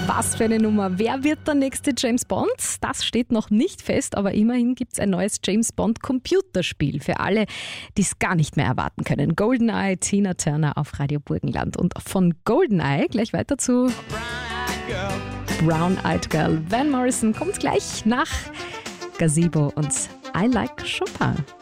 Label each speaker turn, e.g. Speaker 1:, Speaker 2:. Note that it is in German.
Speaker 1: Was für eine Nummer. Wer wird der nächste James Bond? Das steht noch nicht fest, aber immerhin gibt es ein neues James Bond Computerspiel für alle, die es gar nicht mehr erwarten können. GoldenEye, Tina Turner auf Radio Burgenland. Und von GoldenEye gleich weiter zu Brown Eyed Girl. Van Morrison kommt gleich nach Gazebo und I Like Chopin.